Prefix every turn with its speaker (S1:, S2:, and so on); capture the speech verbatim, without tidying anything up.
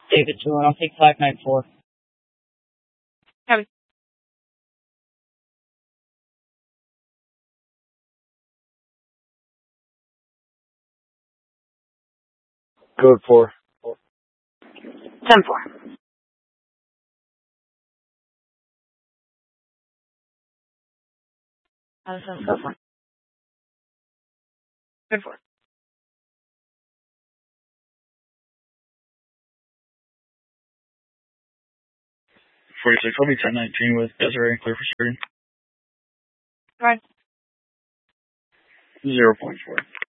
S1: David two, and I'll take five nine four.
S2: Copy.
S3: Code four.
S2: ten four. Uh, so code four. Code four.
S4: forty-six, I'll be ten nineteen with Desiree and clear for starting.
S2: Right.
S4: zero point four.